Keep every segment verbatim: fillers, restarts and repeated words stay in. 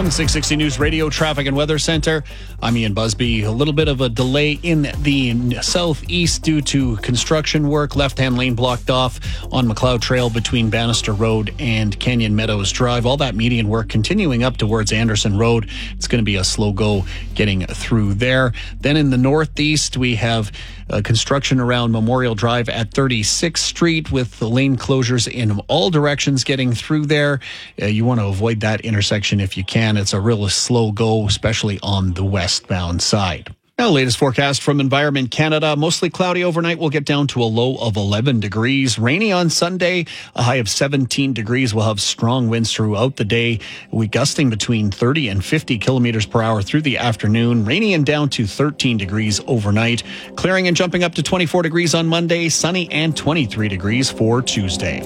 From the six sixty News Radio Traffic and Weather Center, I'm Ian Busby. A little bit of a delay in the southeast due to construction work. Left-hand lane blocked off on McLeod Trail between Bannister Road and Canyon Meadows Drive. All that median work continuing up towards Anderson Road. It's going to be a slow go getting through there. Then in the northeast, we have uh, construction around Memorial Drive at thirty-sixth Street with the lane closures in all directions getting through there. Uh, you want to avoid that intersection if you can. It's a real slow go, especially on the westbound side. Now, latest forecast from Environment Canada. Mostly cloudy overnight. We'll get down to a low of eleven degrees. Rainy on Sunday, a high of seventeen degrees. We'll have strong winds throughout the day. We gusting between thirty and fifty kilometers per hour through the afternoon. Rainy and down to thirteen degrees overnight. Clearing and jumping up to twenty-four degrees on Monday. Sunny and twenty-three degrees for Tuesday.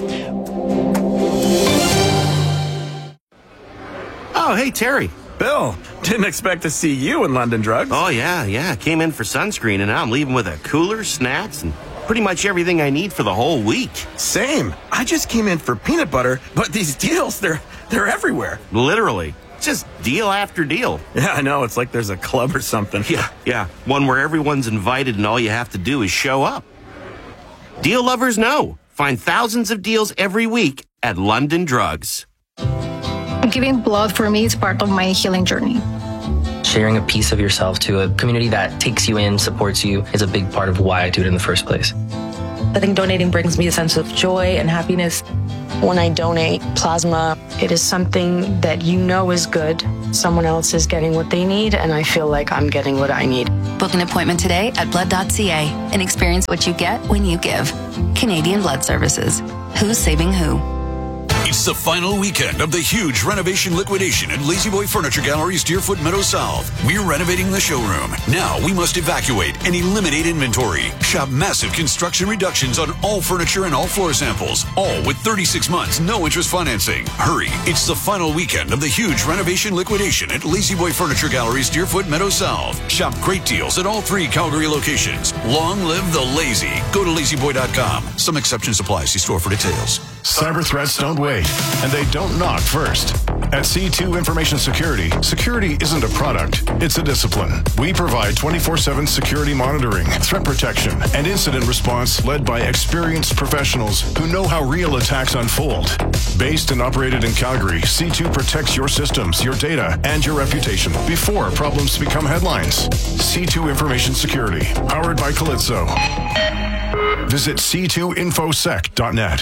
Oh, hey, Terry. Bill, didn't expect to see you in London Drugs. Oh, yeah, yeah. Came in for sunscreen, and now I'm leaving with a cooler, snacks, and pretty much everything I need for the whole week. Same. I just came in for peanut butter, but these deals, they're they're everywhere. Literally. Just deal after deal. Yeah, I know. It's like there's a club or something. Yeah, yeah. One where everyone's invited and all you have to do is show up. Deal lovers know. Find thousands of deals every week at London Drugs. Giving blood for me is part of my healing journey. Sharing a piece of yourself to a community that takes you in, supports you, is a big part of why I do it in the first place. I think donating brings me a sense of joy and happiness. When I donate plasma, it is something that you know is good. Someone else is getting what they need, and I feel like I'm getting what I need. Book an appointment today at blood dot c a and experience what you get when you give. Canadian Blood Services. Who's saving who? It's the final weekend of the huge renovation liquidation at La-Z-Boy Furniture Galleries, Deerfoot Meadows South. We're renovating the showroom. Now we must evacuate and eliminate inventory. Shop massive construction reductions on all furniture and all floor samples. All with thirty-six months, no interest financing. Hurry. It's the final weekend of the huge renovation liquidation at La-Z-Boy Furniture Galleries, Deerfoot Meadows South. Shop great deals at all three Calgary locations. Long live the lazy. Go to lazy boy dot com. Some exceptions apply. See store for details. Cyber threats don't wait, and they don't knock first. At C two Information Security, security isn't a product, it's a discipline. We provide twenty-four seven security monitoring, threat protection, and incident response led by experienced professionals who know how real attacks unfold. Based and operated in Calgary, C two protects your systems, your data, and your reputation before problems become headlines. C two Information Security, powered by Calypso. Visit c two infosec dot net.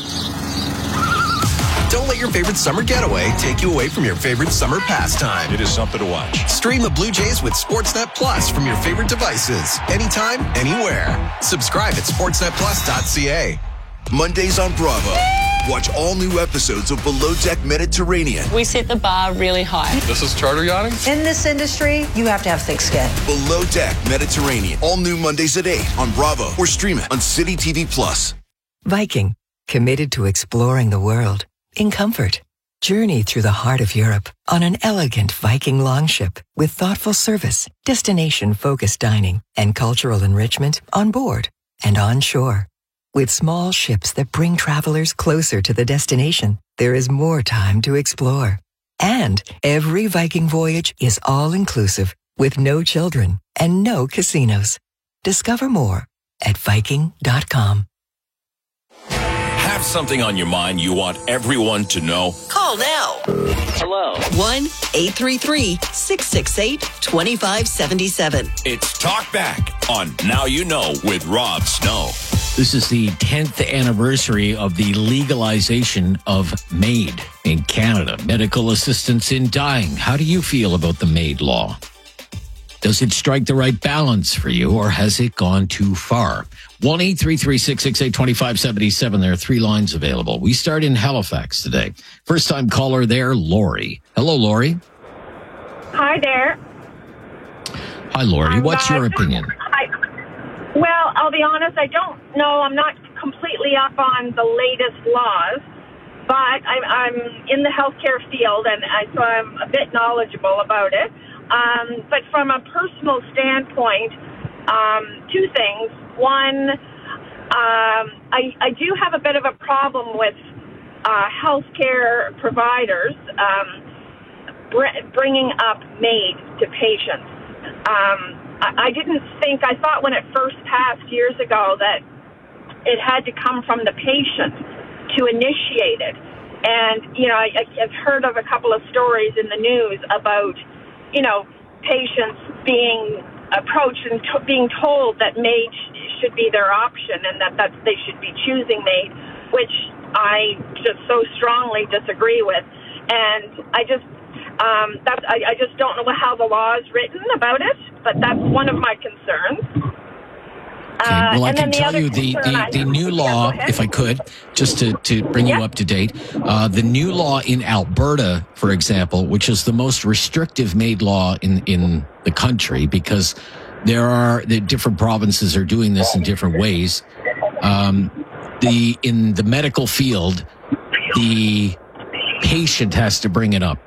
Don't let your favorite summer getaway take you away from your favorite summer pastime. It is something to watch. Stream the Blue Jays with Sportsnet Plus from your favorite devices. Anytime, anywhere. Subscribe at sportsnet plus dot c a. Mondays on Bravo. Watch all new episodes of Below Deck Mediterranean. We set the bar really high. This is charter yachting? In this industry, you have to have thick skin. Below Deck Mediterranean. All new Mondays at eight on Bravo or stream it on City T V Plus. Viking, committed to exploring the world in comfort. Journey through the heart of Europe on an elegant Viking longship with thoughtful service, destination-focused dining, and cultural enrichment on board and on shore. With small ships that bring travelers closer to the destination, there is more time to explore. And every Viking voyage is all-inclusive with no children and no casinos. Discover more at viking dot com. Have something on your mind you want everyone to know? Call now. Hello. one eight three three, six six eight, two five seven seven. It's Talk Back on Now You Know with Rob Snow. This is the tenth anniversary of the legalization of MAID in Canada, medical assistance in dying. How do you feel about the MAID law? Does it strike the right balance for you, or has it gone too far? one eight three three, six six eight, two five seven seven. There are three lines available. We start in Halifax today. First-time caller there, Lori. Hello, Lori. Hi there. Hi, Lori. I'm, What's uh, your opinion? I, well, I'll be honest. I don't know. I'm not completely up on the latest laws, but I'm, I'm in the healthcare field, and I, so I'm a bit knowledgeable about it. Um, but from a personal standpoint, um, two things. One, um, I, I do have a bit of a problem with uh, healthcare providers. Um, br- bringing up MAID to patients. Um, I, I didn't think, I thought when it first passed years ago that it had to come from the patient to initiate it. And, you know, I, I've heard of a couple of stories in the news about, you know, patients being approached and to- being told that MAID sh- should be their option and that that's, they should be choosing MAID, which I just so strongly disagree with. And I just, um, that's, I, I just don't know how the law is written about it, but that's one of my concerns. Okay. Well, I can the tell you the, the, the new law, yeah, if I could, just to, to bring yeah. you up to date, uh, the new law in Alberta, for example, which is the most restrictive MAID law in, in the country, because there are the different provinces are doing this in different ways. Um, the in the medical field, the patient has to bring it up.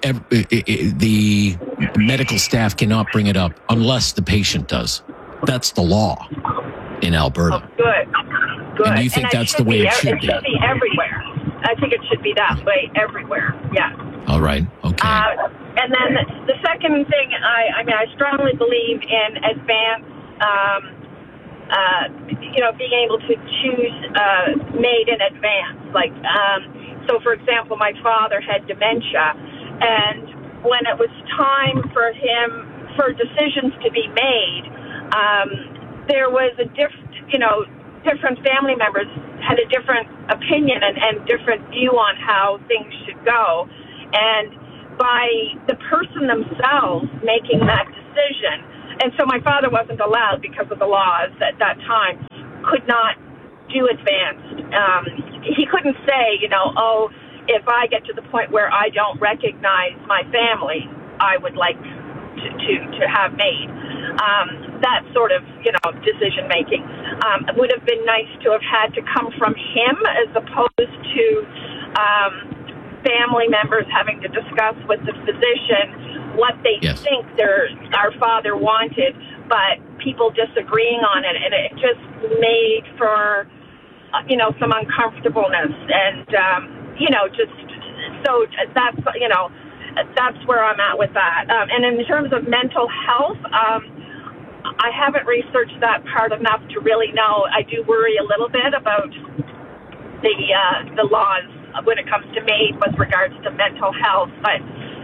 The medical staff cannot bring it up unless the patient does. That's the law in Alberta. Oh, good. Good. And you think and that's the way be, it should be? It should be everywhere. I think it should be that way everywhere. Yeah. All right. Okay. Uh, and then the second thing, I, I mean, I strongly believe in advance, um, uh, you know, being able to choose uh, MAID in advance. Like, um, so for example, my father had dementia, and when it was time for him, for decisions to be made, Um, there was a different, you know, different family members had a different opinion and, and different view on how things should go. And by the person themselves making that decision, and so my father wasn't allowed because of the laws at that time, could not do advanced. Um, he couldn't say, you know, oh, if I get to the point where I don't recognize my family, I would like to, to, to have MAID. Um, that sort of, you know, decision making um, would have been nice to have had to come from him as opposed to um, family members having to discuss with the physician what they yes. think their our father wanted, but people disagreeing on it, and it just made for, uh, you know, some uncomfortableness, and um, you know, just so that's you know. That's where I'm at with that. Um, and in terms of mental health, um, I haven't researched that part enough to really know. I do worry a little bit about the uh, the laws when it comes to MAID with regards to mental health. But,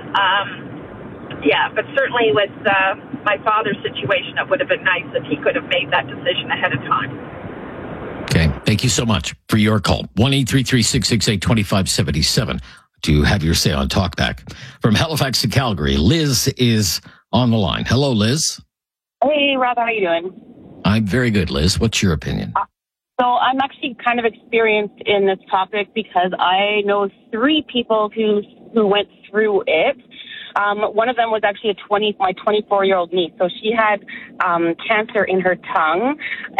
um, yeah, but certainly with uh, my father's situation, it would have been nice if he could have made that decision ahead of time. Okay. Thank you so much for your call. one eight three three, six six eight, two five seven seven. To have your say on Talkback. From Halifax to Calgary, Liz is on the line. Hello, Liz. Hey, Rob, how are you doing? I'm very good, Liz. What's your opinion? Uh, so I'm actually kind of experienced in this topic because I know three people who who went through it. Um, one of them was actually a twenty, my twenty-four-year-old niece. So she had um, cancer in her tongue.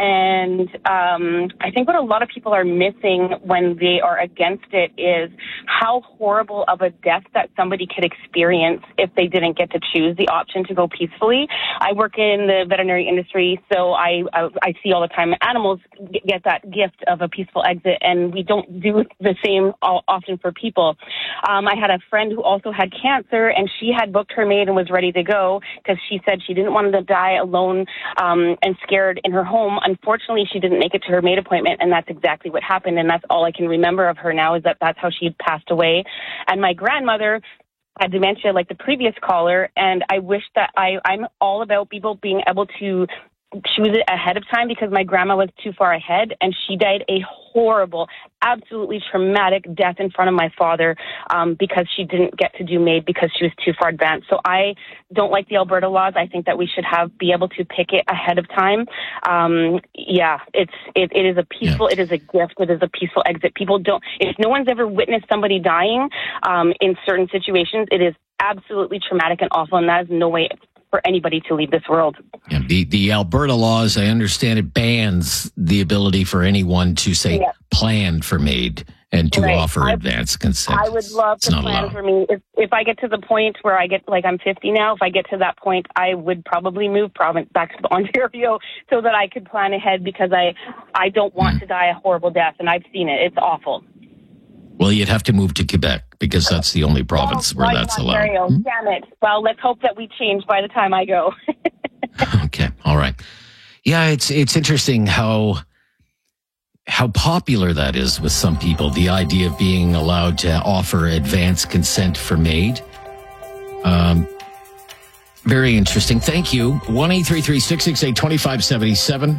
And um, I think what a lot of people are missing when they are against it is how horrible of a death that somebody could experience if they didn't get to choose the option to go peacefully. I work in the veterinary industry, so I, I, I see all the time animals get that gift of a peaceful exit, and we don't do the same often for people. Um, I had a friend who also had cancer, and she She had booked her MAID and was ready to go because she said she didn't want to die alone um, and scared in her home. Unfortunately, she didn't make it to her MAID appointment, and that's exactly what happened. And that's all I can remember of her now is that that's how she passed away. And my grandmother had dementia like the previous caller, and I wish that I, I'm all about people being able to choose it ahead of time because my grandma was too far ahead, and she died a horrible, absolutely traumatic death in front of my father um, because she didn't get to do MAID because she was too far advanced. So I don't like the Alberta laws. I think that we should have be able to pick it ahead of time. Um, yeah, it's it, it is a peaceful, yeah. it is a gift, it is a peaceful exit. People don't, if no one's ever witnessed somebody dying um, in certain situations, it is absolutely traumatic and awful, and that is no way for anybody to leave this world. Yeah, the, the Alberta laws, I understand it bans the ability for anyone to say yeah. plan for MAID and to right. offer I, advance consent. I would love it's to plan allowed. for me. If, if I get to the point where I get, like I'm fifty now, if I get to that point, I would probably move province back to Ontario so that I could plan ahead because I, I don't want mm. to die a horrible death, and I've seen it. It's awful. Well, you'd have to move to Quebec because that's the only province Oh, where right, that's Ontario. allowed. Hmm? Damn it. Well, let's hope that we change by the time I go. Okay, all right. Yeah, it's it's interesting how how popular that is with some people. The idea of being allowed to offer advance consent for MAID. Um, very interesting. Thank you. one eight three three, six six eight, two five seven seven.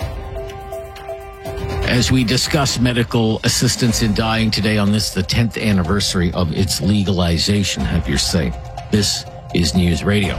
As we discuss medical assistance in dying today on this, the tenth anniversary of its legalization, have your say. This is News Radio.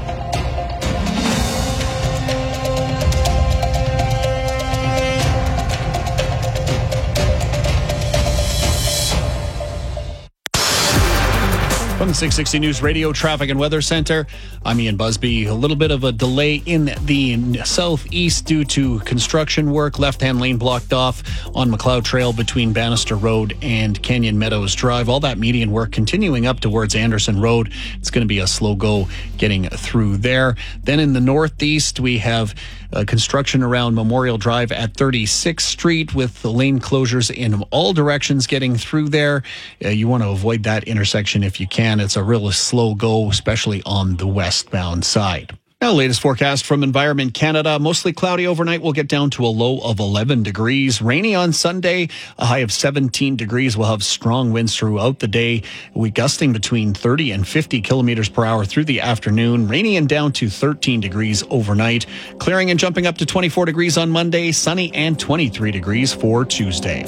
From the six sixty News Radio Traffic and Weather Center, I'm Ian Busby. A little bit of a delay in the southeast due to construction work. Left-hand lane blocked off on McLeod Trail between Bannister Road and Canyon Meadows Drive. All that median work continuing up towards Anderson Road. It's going to be a slow go getting through there. Then in the northeast, we have uh, construction around Memorial Drive at thirty-sixth Street with the lane closures in all directions getting through there. Uh, you want to avoid that intersection if you can. It's a real slow go, especially on the westbound side. Now, latest forecast from Environment Canada. Mostly cloudy overnight. We'll get down to a low of eleven degrees. Rainy on Sunday, a high of seventeen degrees. We'll have strong winds throughout the day. We gusting between thirty and fifty kilometers per hour through the afternoon. Rainy and down to thirteen degrees overnight. Clearing and jumping up to twenty-four degrees on Monday. Sunny and twenty-three degrees for Tuesday.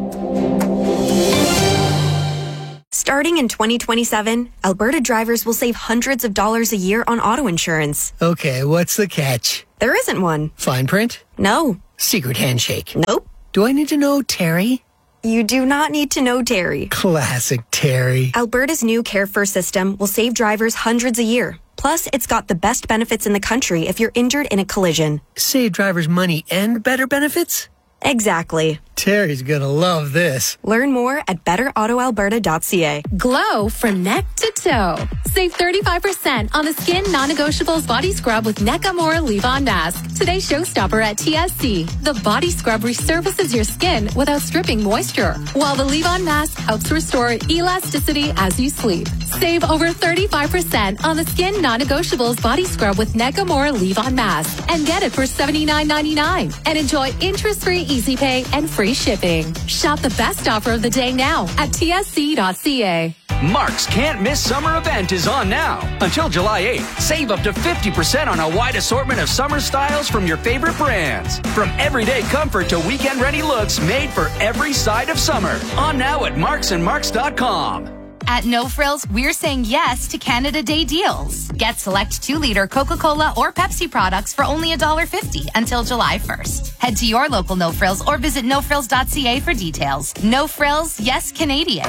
Starting in twenty twenty-seven, Alberta drivers will save hundreds of dollars a year on auto insurance. Okay, what's the catch? There isn't one. Fine print? No. Secret handshake? Nope. Do I need to know Terry? You do not need to know Terry. Classic Terry. Alberta's new Care First system will save drivers hundreds a year. Plus, it's got the best benefits in the country if you're injured in a collision. Save drivers money and better benefits? Exactly. Terry's gonna love this. Learn more at better auto alberta dot c a. Glow from neck to toe. Save thirty-five percent on the Skin Non-Negotiables Body Scrub with Nakamura Leave-On Mask. Today's showstopper at T S C. The body scrub resurfaces your skin without stripping moisture, while the Leave-On Mask helps restore elasticity as you sleep. Save over thirty-five percent on the Skin Non-Negotiables Body Scrub with Nakamura Leave-On Mask and get it for seventy-nine ninety-nine. And enjoy interest-free easy pay and free shipping. Shop the best offer of the day now at T S C dot c a. Mark's Can't Miss Summer event is on now. Until July eighth, save up to fifty percent on a wide assortment of summer styles from your favorite brands. From everyday comfort to weekend-ready looks made for every side of summer. On now at marks and marks dot com. At No Frills, we're saying yes to Canada Day deals. Get select two-liter Coca-Cola or Pepsi products for only one dollar fifty until July first. Head to your local No Frills or visit no frills dot c a for details. No Frills, yes Canadian.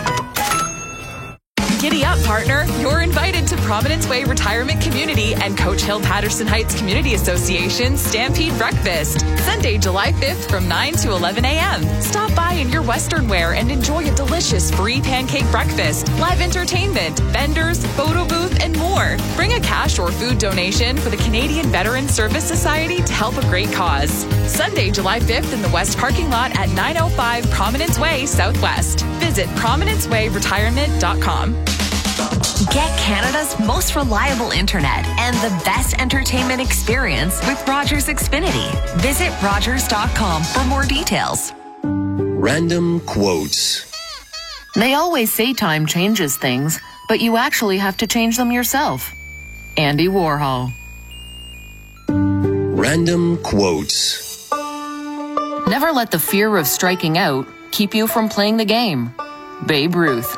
Giddy up, partner. You're invited to Providence Way Retirement Community and Coach Hill Patterson Heights Community Association Stampede Breakfast. Sunday, July fifth from nine to eleven a.m. Stop by in your Western wear and enjoy a delicious free pancake breakfast, live entertainment, vendors, photo booth, and more. Bring a cash or food donation for the Canadian Veteran Service Society to help a great cause. Sunday, July fifth in the West parking lot at nine oh five Prominence Way Southwest. Visit prominence way retirement dot com. Get Canada's most reliable internet and the best entertainment experience with Rogers Xfinity. Visit rogers dot com for more details. Random quotes. They always say time changes things, but you actually have to change them yourself. Andy Warhol. Random quotes. Never let the fear of striking out keep you from playing the game. Babe Ruth.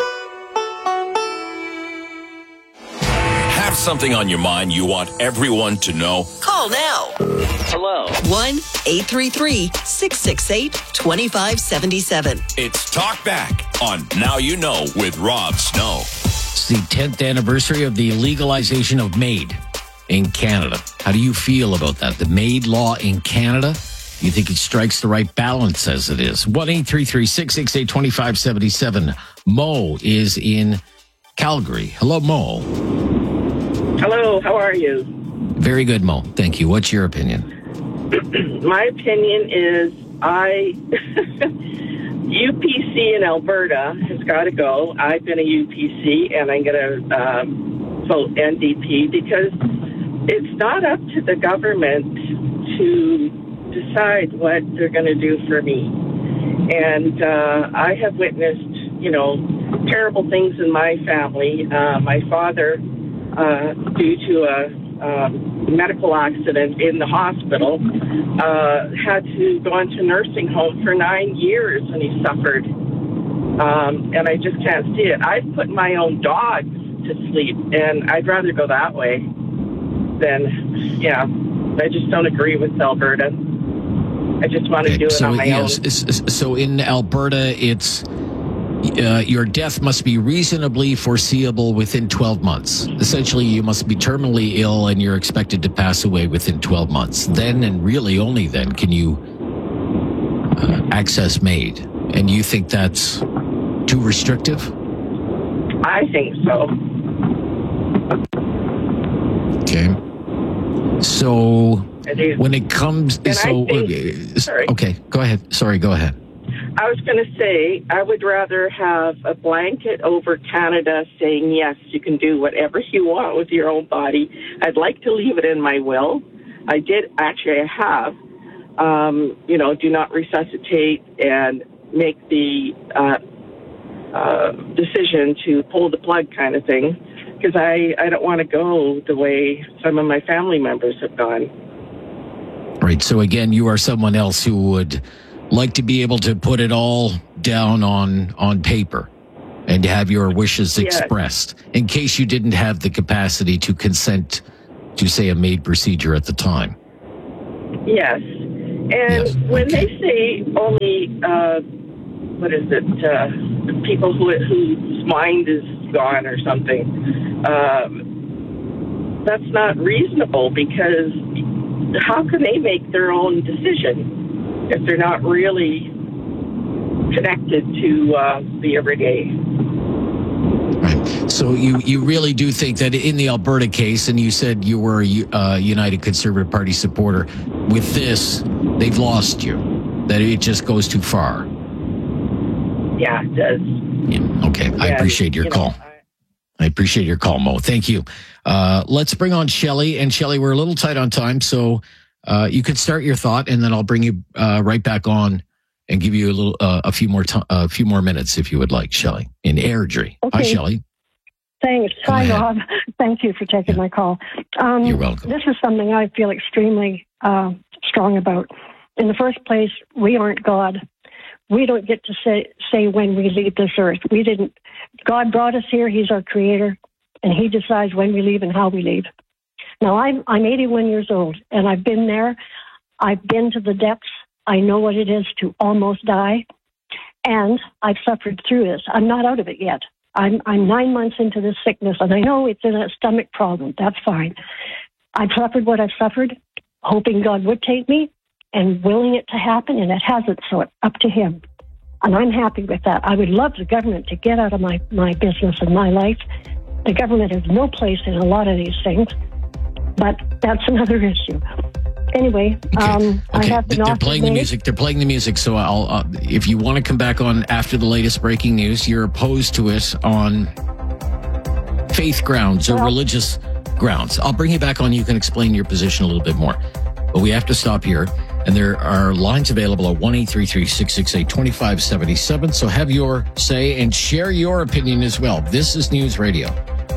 Have something on your mind you want everyone to know? Call now. Hello. one eight three three, six six eight, two five seven seven. It's Talk Back on Now You Know with Rob Snow. It's the tenth anniversary of the legalization of MAID in Canada. How do you feel about that? The MAID law in Canada? Do you think it strikes the right balance as it is? one eight three three, six six eight, two five seven seven. Mo is in Calgary. Hello, Mo. Hello, how are you? Very good, Mo. Thank you. What's your opinion? My opinion is I U P C in Alberta has got to go. I've been a U P C, and I'm going to um, vote N D P because it's not up to the government to decide what they're going to do for me. And uh, I have witnessed, you know, terrible things in my family. Uh, my father, uh, due to a um, medical accident in the hospital, uh, had to go into nursing home for nine years, and he suffered. Um, and I just can't see it. I've put my own dogs to sleep, and I'd rather go that way than, yeah, I just don't agree with Alberta. I just want to okay, do it so, on my yes, own. It's, so in Alberta, it's uh, your death must be reasonably foreseeable within twelve months. Essentially, you must be terminally ill and you're expected to pass away within twelve months. Then, and really only then, can you uh, access MAID. And you think that's too restrictive? I think so. Okay. So when it comes, And so I think, uh, sorry. okay, go ahead. Sorry, go ahead. I was going to say, I would rather have a blanket over Canada saying, yes, you can do whatever you want with your own body. I'd like to leave it in my will. I did, actually, I have, um, you know, do not resuscitate and make the uh, uh, decision to pull the plug kind of thing, because I, I don't want to go the way some of my family members have gone. Right. So again, you are someone else who would like to be able to put it all down on on paper and have your wishes Yes. expressed in case you didn't have the capacity to consent to, say, a MAID procedure at the time. Yes. And Yes, when okay. they say only, uh, what is it, uh, people who whose mind is gone or something, um, that's not reasonable, because how can they make their own decision if they're not really connected to uh, the everyday? Right. So you, you really do think that in the Alberta case, and you said you were a uh, United Conservative Party supporter, with this, they've lost you, that it just goes too far. Yeah, it does. Yeah. Okay. I Yeah, appreciate your you know, call. I appreciate your call, Mo. Thank you. Uh, let's bring on Shelley. And Shelley, we're a little tight on time, so uh, you could start your thought, and then I'll bring you uh, right back on and give you a little, uh, a few more, to- a few more minutes if you would like, Shelley, in Airdrie. Hi, Okay. Shelley. Thanks. Go Hi, ahead. Rob. Thank you for taking my call. Um, You're welcome. This is something I feel extremely uh, strong about. In the first place, we aren't God. We don't get to say, say when we leave this earth. We didn't. God brought us here. He's our creator, and he decides when we leave and how we leave. Now, I'm, I'm eighty-one years old, and I've been there. I've been to the depths. I know what it is to almost die, and I've suffered through this. I'm not out of it yet. I'm, I'm nine months into this sickness, and I know it's a stomach problem. That's fine. I've suffered what I've suffered, hoping God would take me and willing it to happen, and it hasn't, so it's up to him. And I'm happy with that. I would love the government to get out of my, my business and my life. The government has no place in a lot of these things, but that's another issue. Anyway, um, I Okay, have been they're offered playing the MAID. music. They're playing the music. So I'll, uh, if you want to come back on after the latest breaking news, you're opposed to it on faith grounds or Well- religious grounds. I'll bring you back on. You can explain your position a little bit more. But we have to stop here. And there are lines available at one eight three three, six six eight, two five seven seven. So have your say and share your opinion as well. This is News Radio.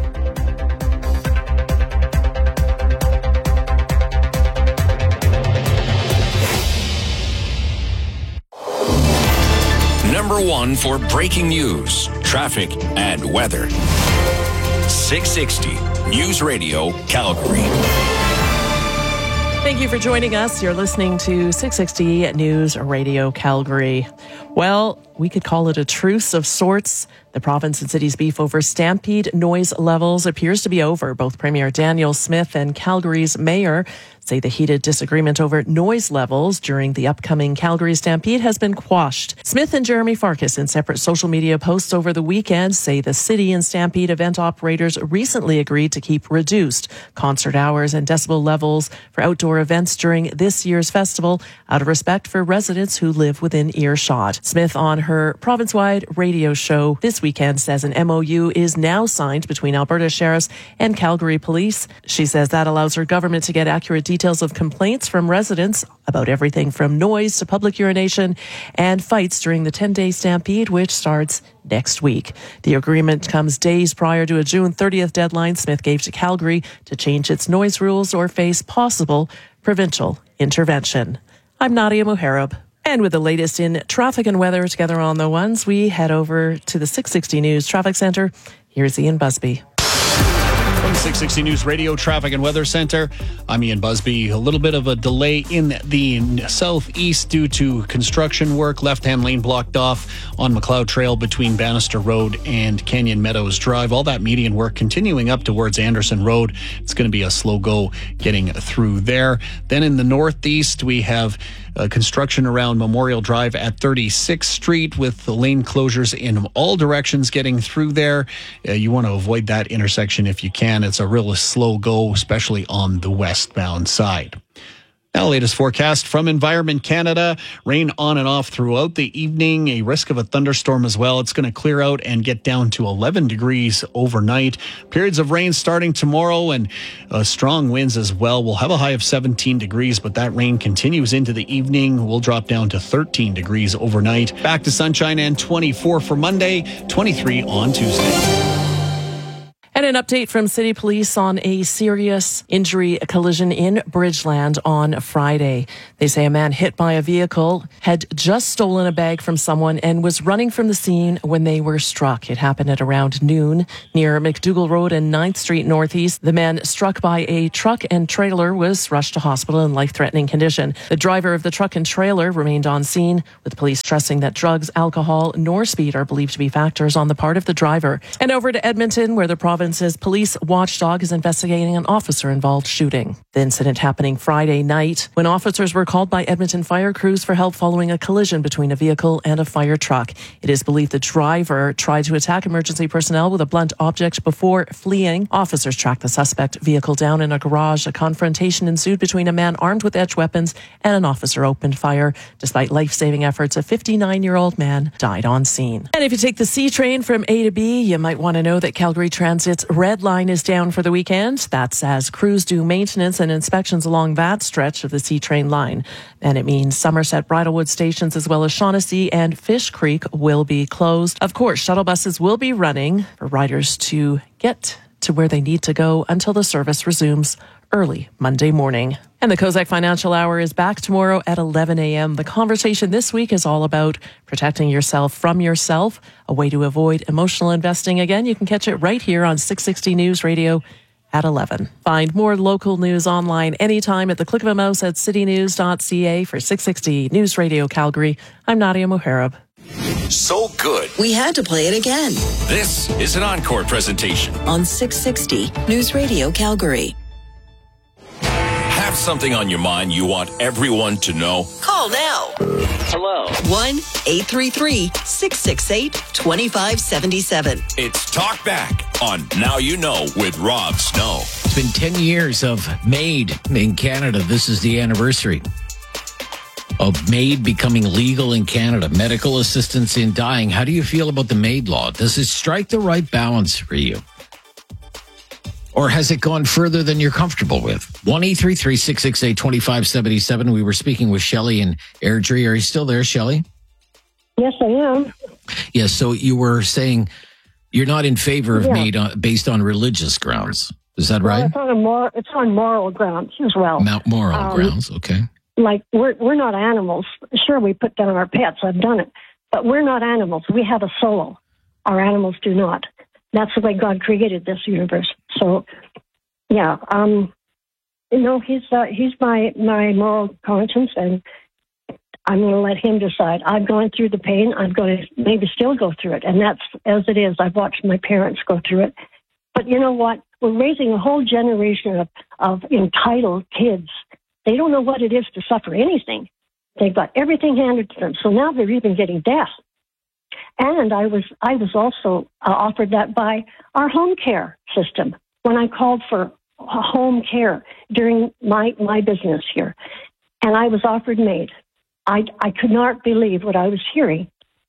Number one for breaking news, traffic, and weather. six sixty News Radio, Calgary. Thank you for joining us. You're listening to six sixty News Radio Calgary. Well, we could call it a truce of sorts. The province and city's beef over stampede noise levels appears to be over. Both Premier Daniel Smith and Calgary's mayor say the heated disagreement over noise levels during the upcoming Calgary Stampede has been quashed. Smith and Jeremy Farkas, in separate social media posts over the weekend, say the city and Stampede event operators recently agreed to keep reduced concert hours and decibel levels for outdoor events during this year's festival out of respect for residents who live within earshot. Smith on her her province-wide radio show this weekend says an M O U is now signed between Alberta Sheriffs and Calgary Police. She says that allows her government to get accurate details of complaints from residents about everything from noise to public urination and fights during the ten-day stampede, which starts next week. The agreement comes days prior to a June thirtieth deadline Smith gave to Calgary to change its noise rules or face possible provincial intervention. I'm Nadia Muharib. And with the latest in traffic and weather together on the ones, we head over to the six sixty News Traffic Centre. Here's Ian Busby. From six sixty News Radio Traffic and Weather Center, I'm Ian Busby. A little bit of a delay in the southeast due to construction work. Left-hand lane blocked off on McLeod Trail between Bannister Road and Canyon Meadows Drive. All that median work continuing up towards Anderson Road. It's going to be a slow go getting through there. Then in the northeast, we have Uh, construction around Memorial Drive at thirty-sixth Street with the lane closures in all directions getting through there. Uh, you want to avoid that intersection if you can. It's a real slow go, especially on the westbound side. Now, latest forecast from Environment Canada. Rain on and off throughout the evening. A risk of a thunderstorm as well. It's going to clear out and get down to eleven degrees overnight. Periods of rain starting tomorrow and uh, strong winds as well. We'll have a high of seventeen degrees, but that rain continues into the evening. We'll drop down to thirteen degrees overnight. Back to sunshine and twenty-four for Monday, twenty-three on Tuesday. And an update from City Police on a serious injury collision in Bridgeland on Friday. They say a man hit by a vehicle had just stolen a bag from someone and was running from the scene when they were struck. It happened at around noon near McDougall Road and ninth Street Northeast. The man struck by a truck and trailer was rushed to hospital in life-threatening condition. The driver of the truck and trailer remained on scene, with police stressing that drugs, alcohol, nor speed are believed to be factors on the part of the driver. And over to Edmonton, where the province Province's police watchdog is investigating an officer-involved shooting. The incident happening Friday night when officers were called by Edmonton fire crews for help following a collision between a vehicle and a fire truck. It is believed the driver tried to attack emergency personnel with a blunt object before fleeing. Officers tracked the suspect vehicle down in a garage. A confrontation ensued between a man armed with edge weapons and an officer opened fire. Despite life-saving efforts, a fifty-nine-year-old man died on scene. And if you take the C train from A to B, you might want to know that Calgary Transit Red Line is down for the weekend. That's as crews do maintenance and inspections along that stretch of the C train line. And it means Somerset, Bridlewood stations as well as Shaughnessy and Fish Creek will be closed. Of course, shuttle buses will be running for riders to get to where they need to go until the service resumes early Monday morning. And the Kozak Financial Hour is back tomorrow at eleven a.m. The conversation this week is all about protecting yourself from yourself, a way to avoid emotional investing. Again, you can catch it right here on six sixty News Radio at eleven. Find more local news online anytime at the click of a mouse at city news dot c a. For six sixty News Radio Calgary, I'm Nadia Muharib. So good. We had to play it again. This is an encore presentation on six sixty News Radio Calgary. Have something on your mind you want everyone to know? Call now. Hello. one eight three three, six six eight, two five seven seven. It's Talk Back on Now You Know with Rob Snow. It's been ten years of MAID in Canada. This is the anniversary of MAID becoming legal in Canada. Medical assistance in dying. How do you feel about the MAID law? Does it strike the right balance for you? Or has it gone further than you're comfortable with? one eight three three, six six eight, two five seven seven. We were speaking with Shelley in Airdrie. Are you still there, Shelley? Yes, I am. Yes, so you were saying you're not in favor of yeah. MAID on, based on religious grounds. Is that right? Well, it's, on a mor- it's on moral grounds as well. Mount moral um, grounds, okay. Like, we're, we're not animals. Sure, we put down our pets. I've done it. But we're not animals. We have a soul. Our animals do not. That's the way God created this universe. So, yeah, um, you know, he's uh, he's my, my moral conscience, and I'm going to let him decide. I've gone through the pain. I'm going to maybe still go through it, and that's as it is. I've watched my parents go through it. But you know what? We're raising a whole generation of, of entitled kids. They don't know what it is to suffer anything. They've got everything handed to them. So now they're even getting death. And I was I was also uh, offered that by our home care system when I called for home care during my, my business here. And I was offered MAID. I, I could not believe what I was hearing.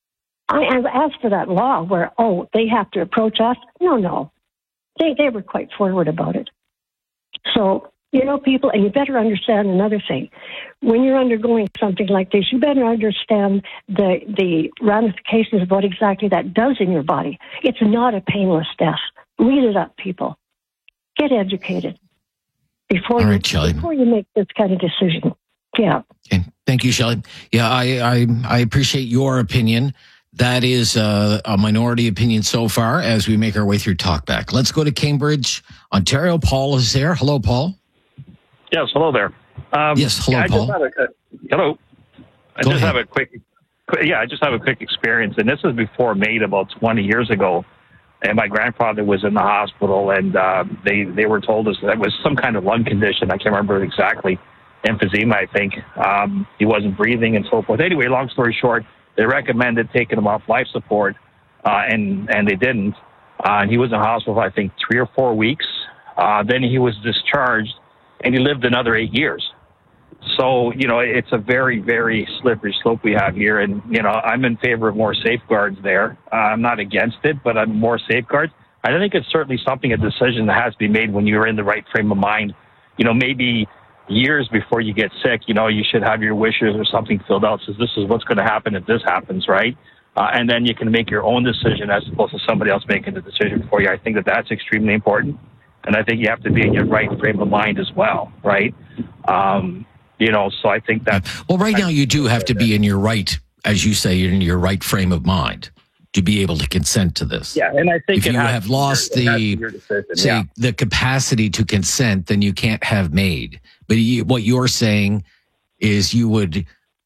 I, I've asked for that law where, oh, they have to approach us. No, no. They, they were quite forward about it. So, you know, people, and you better understand another thing. When you're undergoing something like this, you better understand the the ramifications of what exactly that does in your body. It's not a painless death. Read it up, people. Get educated before, All you, right, Shelley. before you make this kind of decision. Yeah. Okay. Thank you, Shelley. Yeah, I, I, I appreciate your opinion. That is uh, a minority opinion so far as we make our way through Talkback. Let's go to Cambridge, Ontario. Paul is there. Hello, Paul. Yes, hello there. Um, yes, hello, yeah, I Paul. Just have a, uh, hello. I Go just ahead. have a quick, quick, yeah, I just have a quick experience, and this was before MAID about twenty years ago. And my grandfather was in the hospital, and uh, they they were told us that it was some kind of lung condition. I can't remember exactly, emphysema, I think. Um, he wasn't breathing and so forth. Anyway, long story short, they recommended taking him off life support, uh, and and they didn't. Uh, and he was in the hospital for, I think, three or four weeks. Uh, then he was discharged, and he lived another eight years. So, you know, it's a very, very slippery slope we have here. And, you know, I'm in favor of more safeguards there. Uh, I'm not against it, but I'm more safeguards. I think it's certainly something, a decision that has to be made when you're in the right frame of mind. You know, maybe years before you get sick, you know, you should have your wishes or something filled out. Says this is what's going to happen if this happens, right? Uh, and then you can make your own decision as opposed to somebody else making the decision for you. I think that that's extremely important. And I think you have to be in your right frame of mind as well, right? Um, you know, so I think that... Well, right now you do have to be in your right, as you say, in your right frame of mind to be able to consent to this. Yeah, and I think if it you has have to be lost your- it has to the, be your decision, say, yeah. the capacity to consent, then you can't have MAID. But you, what you're saying is you would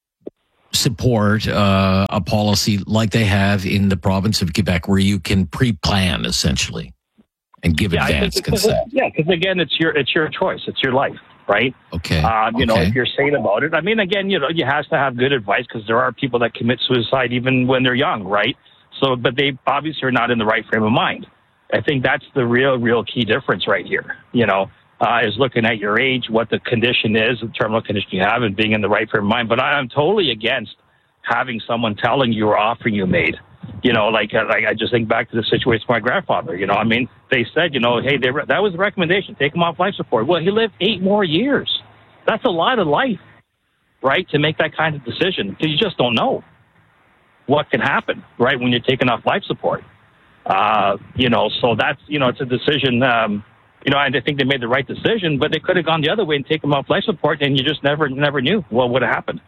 support uh, a policy like they have in the province of Quebec where you can pre-plan, essentially, and give Yeah, I think advance because- consent. Yeah, because again, it's your it's your choice, it's your life, right? Okay. Um, you know, Okay. if you're sane about it. I mean, again, you know, you have to have good advice because there are people that commit suicide even when they're young, right? So, but they obviously are not in the right frame of mind. I think that's the real, real key difference right here. You know, uh, is looking at your age, what the condition is, the terminal condition you have, and being in the right frame of mind. But I'm totally against having someone telling you or offering you MAID. You know, like, uh, like I just think back to the situation with my grandfather. You know, I mean, they said, you know, hey, they re- that was the recommendation, take him off life support. Well, he lived eight more years. That's a lot of life, right, to make that kind of decision because you just don't know what can happen, right, when you're taken off life support. Uh, you know, so that's, you know, it's a decision, um, you know, and I think they made the right decision, but they could have gone the other way and taken him off life support and you just never, never knew what would have happened.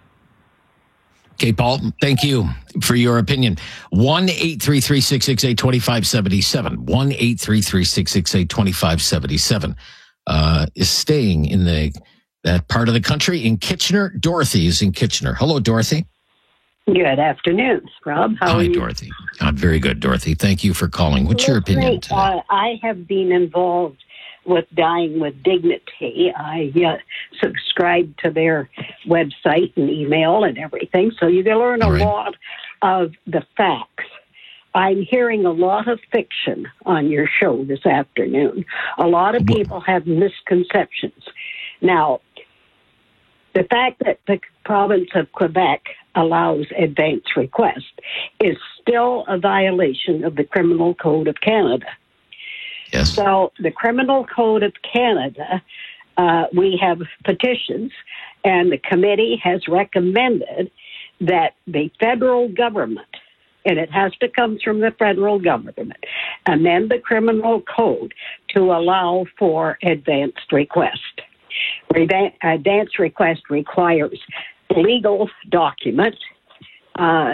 Okay, Paul, thank you for your opinion. one eight three three, six six eight, two five seven seven. one eight three three, six six eight, two five seven seven uh, is staying in the that part of the country in Kitchener. Dorothy is in Kitchener. Hello, Dorothy. Good afternoon, Rob. How Hi, are you? Dorothy. I'm very good, Dorothy. Thank you for calling. What's your opinion Great. today? Uh, I have been involved with Dying with Dignity. I uh, subscribe to their website and email and everything, so you can learn a right. lot of the facts. I'm hearing a lot of fiction on your show this afternoon. A lot of people have misconceptions. Now, the fact that the province of Quebec allows advance request is still a violation of the Criminal Code of Canada. Yes. So the Criminal Code of Canada, uh, we have petitions, and the committee has recommended that the federal government, and it has to come from the federal government, amend the criminal code to allow for advanced request. Reva- Advance request requires legal documents uh,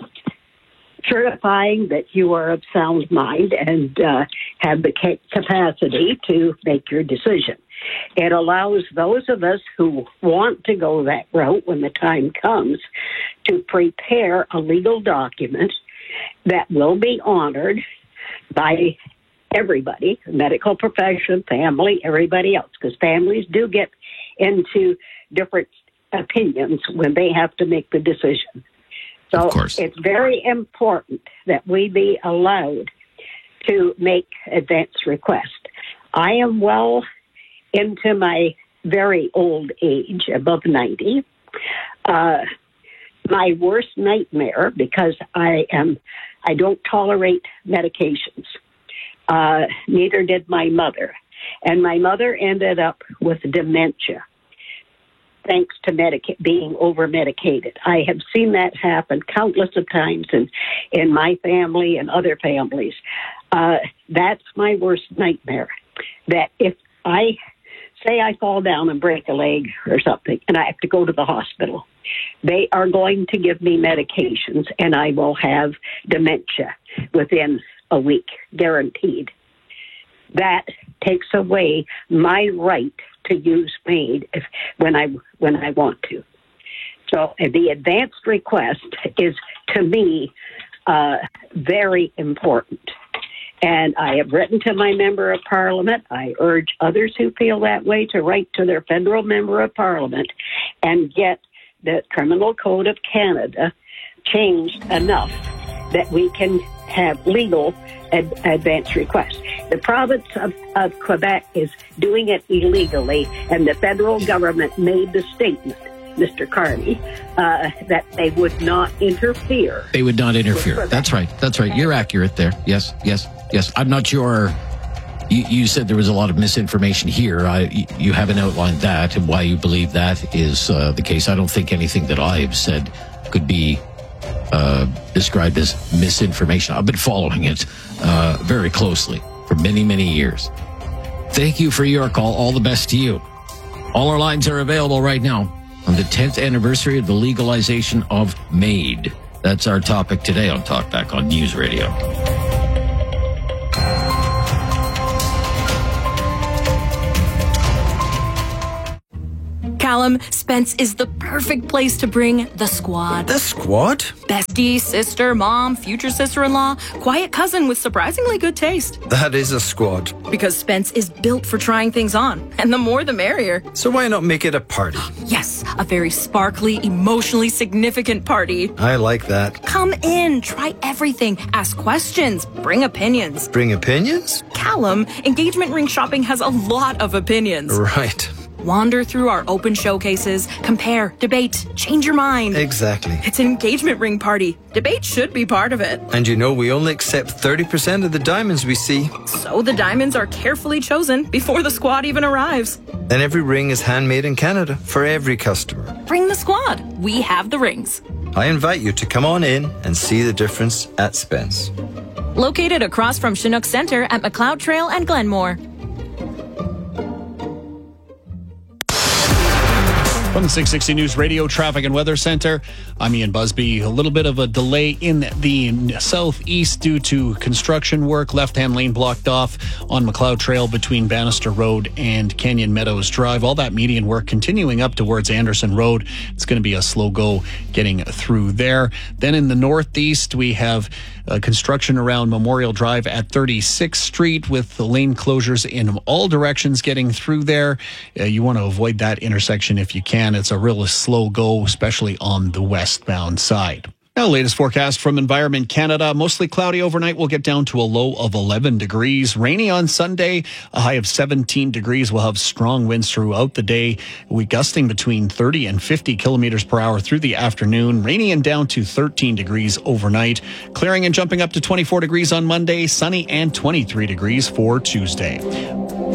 certifying that you are of sound mind and uh, have the ca- capacity to make your decision. It allows those of us who want to go that route when the time comes to prepare a legal document that will be honored by everybody, medical profession, family, everybody else, because families do get into different opinions when they have to make the decision. So it's very important that we be allowed to make advance request. I am well into my very old age, above ninety, uh, my worst nightmare, because I am, I don't tolerate medications. Uh, neither did my mother. And my mother ended up with dementia, thanks to medica- being over-medicated. I have seen that happen countless of times in, in my family and other families. Uh, that's my worst nightmare, that if I, say I fall down and break a leg or something, and I have to go to the hospital, they are going to give me medications, and I will have dementia within a week, guaranteed. That takes away my right to use MAID if, when I when I want to. So uh, the advanced request is, to me, uh, very important. And I have written to my member of parliament. I urge others who feel that way to write to their federal member of parliament and get the Criminal Code of Canada changed enough that we can have legal ad- advance requests. The province of, of Quebec is doing it illegally, and the federal government made the statement, Mister Carney, uh, that they would not interfere. They would not interfere. That's right. That's right. You're accurate there. Yes, yes, yes. I'm not sure. You, you said there was a lot of misinformation here. I, you haven't outlined that, and why you believe that is uh, the case. I don't think anything that I have said could be uh, described as misinformation. I've been following it uh, very closely for many, many years. Thank you for your call. All the best to you. All our lines are available right now on the tenth anniversary of the legalization of MAID. That's our topic today on Talkback on News Radio. Callum, Spence is the perfect place to bring the squad. The squad? Bestie, sister, mom, future sister-in-law, quiet cousin with surprisingly good taste. That is a squad. Because Spence is built for trying things on, and the more the merrier. So why not make it a party? Yes, a very sparkly, emotionally significant party. I like that. Come in, try everything, ask questions, bring opinions. Bring opinions? Callum, engagement ring shopping has a lot of opinions. Right. Wander through our open showcases, compare, debate, change your mind. Exactly. It's an engagement ring party. Debate should be part of it. And you know we only accept thirty percent of the diamonds we see. So the diamonds are carefully chosen before the squad even arrives. And every ring is handmade in Canada for every customer. Bring the squad. We have the rings. I invite you to come on in and see the difference at Spence. Located across from Chinook Centre at McLeod Trail and Glenmore. From the six sixty News Radio Traffic and Weather Center, I'm Ian Busby. A little bit of a delay in the southeast due to construction work. Left-hand lane blocked off on McLeod Trail between Bannister Road and Canyon Meadows Drive. All that median work continuing up towards Anderson Road. It's going to be a slow go getting through there. Then in the northeast, we have uh, construction around Memorial Drive at thirty-sixth Street with the lane closures in all directions getting through there. Uh, you want to avoid that intersection if you can. It's a real slow go, especially on the westbound side. Now, latest forecast from Environment Canada. Mostly cloudy overnight. We'll get down to a low of eleven degrees. Rainy on Sunday, a high of seventeen degrees. We'll have strong winds throughout the day. We gusting between thirty and fifty kilometers per hour through the afternoon. Rainy and down to thirteen degrees overnight. Clearing and jumping up to twenty-four degrees on Monday. Sunny and twenty-three degrees for Tuesday.